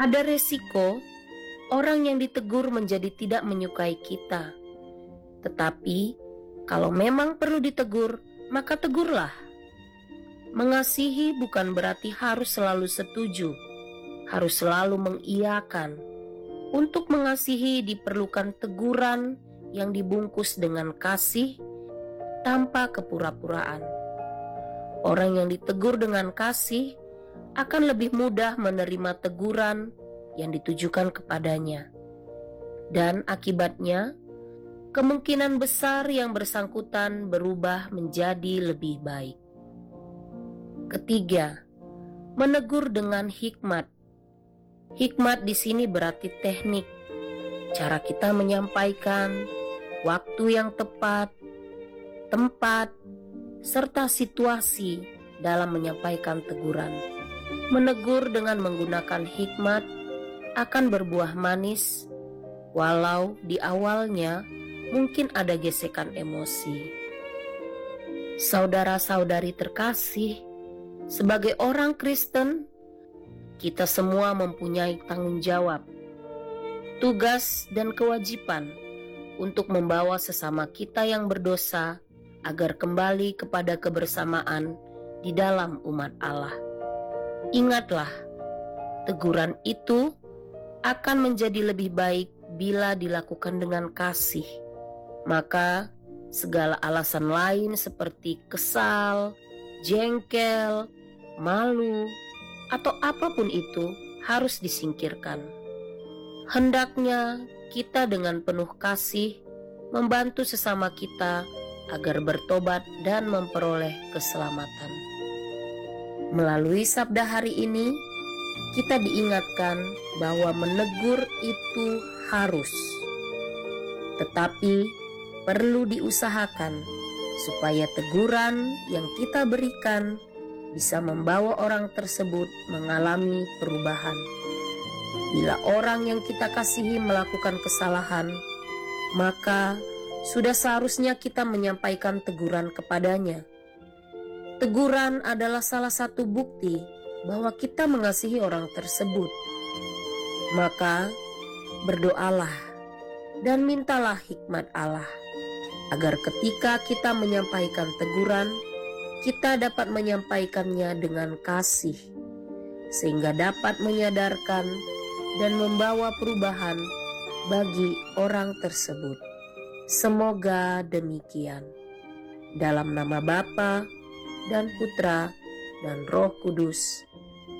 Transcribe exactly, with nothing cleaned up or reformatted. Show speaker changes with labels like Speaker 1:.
Speaker 1: Ada resiko orang yang ditegur menjadi tidak menyukai kita. Tetapi kalau memang perlu ditegur, maka tegurlah. Mengasihi bukan berarti harus selalu setuju, harus selalu mengiyakan. Untuk mengasihi diperlukan teguran yang dibungkus dengan kasih tanpa kepura-puraan. Orang yang ditegur dengan kasih akan lebih mudah menerima teguran yang ditujukan kepadanya. Dan akibatnya, kemungkinan besar yang bersangkutan berubah menjadi lebih baik. Ketiga, menegur dengan hikmat. Hikmat di sini berarti teknik, cara kita menyampaikan, waktu yang tepat, tempat, serta situasi dalam menyampaikan teguran. Menegur dengan menggunakan hikmat akan berbuah manis, walau di awalnya mungkin ada gesekan emosi. Saudara-saudari terkasih, sebagai orang Kristen, kita semua mempunyai tanggung jawab, tugas dan kewajiban untuk membawa sesama kita yang berdosa agar kembali kepada kebersamaan di dalam umat Allah. Ingatlah, teguran itu akan menjadi lebih baik bila dilakukan dengan kasih. Maka segala alasan lain seperti kesal, jengkel, malu, atau apapun itu harus disingkirkan. Hendaknya kita dengan penuh kasih membantu sesama kita agar bertobat dan memperoleh keselamatan. Melalui sabda hari ini, kita diingatkan bahwa menegur itu harus, tetapi perlu diusahakan supaya teguran yang kita berikan bisa membawa orang tersebut mengalami perubahan. Bila orang yang kita kasihi melakukan kesalahan, maka sudah seharusnya kita menyampaikan teguran kepadanya. Teguran adalah salah satu bukti bahwa kita mengasihi orang tersebut. Maka berdoalah dan mintalah hikmat Allah, agar ketika kita menyampaikan teguran, kita dapat menyampaikannya dengan kasih, sehingga dapat menyadarkan dan membawa perubahan bagi orang tersebut. Semoga demikian. Dalam nama Bapa dan Putra dan Roh Kudus.